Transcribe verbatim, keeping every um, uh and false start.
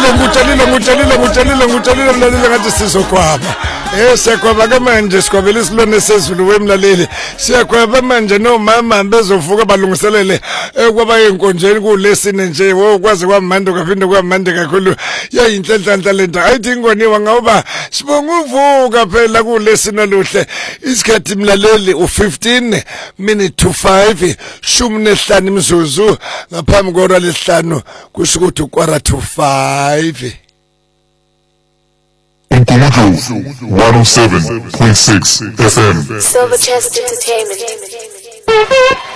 ngutshalile ngutshalile ngutshalile ngutshalile ngutshalile mlaleli ngathi sizokwaba eh siyakwaba ke manje sikwabela isilone sezulu wemlaleli siyakwaba manje nomama bezovuka balungiselele ekwaba enkonjeni kulesine nje wokwazi kwamando kaphinde kwamande kakhulu yayinhlanhlanhla lento ayithi ngoniwa ngawuba sibonga uvuka phela kulesine luhle isikhathi mlaleli u fifteen minute to five shumi nehlanu imzuzu ngaphambi kwora lesihlanu kusho ukuthi ukwara to five Nkulunkulu one oh seven point six F M Silver Chest Entertainment.